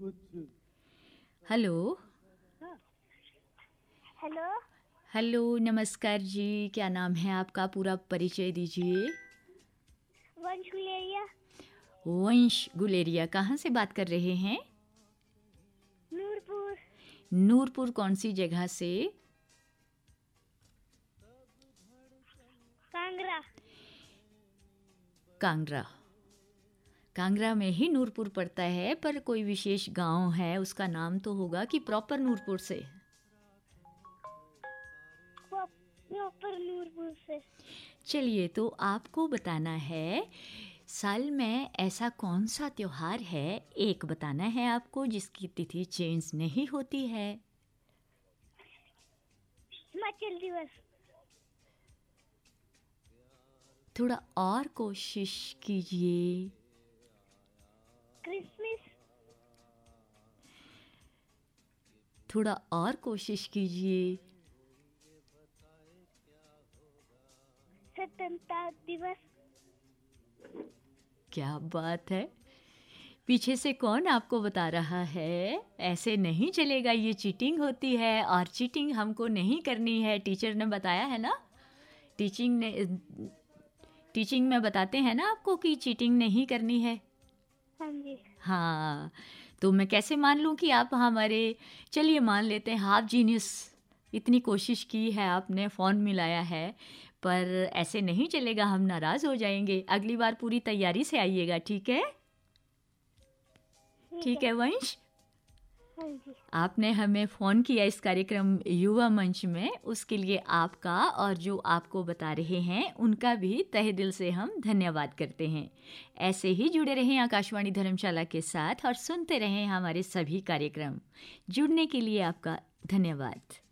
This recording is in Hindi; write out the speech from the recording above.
हेलो। हेलो। हेलो, नमस्कार जी। क्या नाम है आपका? पूरा परिचय दीजिए। वंश गुलेरिया। वंश गुलेरिया। कहाँ से बात कर रहे हैं? नूरपुर। नूरपुर कौन सी जगह से? कांगड़ा। कांगड़ा। कांगड़ा में ही नूरपुर पड़ता है, पर कोई विशेष गांव है उसका नाम तो होगा कि प्रॉपर नूरपुर से? प्रॉपर नूरपुर से। चलिए, तो आपको बताना है साल में ऐसा कौन सा त्योहार है, एक बताना है आपको जिसकी तिथि चेंज नहीं होती है। हिमाचल दिवस। थोड़ा और कोशिश कीजिए। क्रिसमस। थोड़ा और कोशिश कीजिए। स्वतंत्रता दिवस। क्या बात है। पीछे से कौन आपको बता रहा है? ऐसे नहीं चलेगा, ये चीटिंग होती है और चीटिंग हमको नहीं करनी है। टीचर ने बताया है ना, टीचिंग में बताते हैं ना आपको कि चीटिंग नहीं करनी है। हाँ जी। हाँ, तो मैं कैसे मान लूँ कि आप हमारे, चलिए मान लेते हैं हाफ जीनियस। इतनी कोशिश की है आपने, फ़ोन मिलाया है, पर ऐसे नहीं चलेगा, हम नाराज़ हो जाएंगे। अगली बार पूरी तैयारी से आइएगा, ठीक है? ठीक है वंश। हाँ जी। आपने हमें फ़ोन किया इस कार्यक्रम युवा मंच में, उसके लिए आपका और जो आपको बता रहे हैं उनका भी तहे दिल से हम धन्यवाद करते हैं। ऐसे ही जुड़े रहें आकाशवाणी धर्मशाला के साथ और सुनते रहें हमारे सभी कार्यक्रम। जुड़ने के लिए आपका धन्यवाद।